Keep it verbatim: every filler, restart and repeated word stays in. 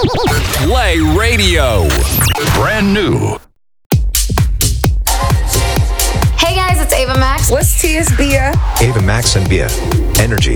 Play Radio. Brand new. Hey guys, it's Ava Max. What's T S Bia? Ava Max and Bia. Energy.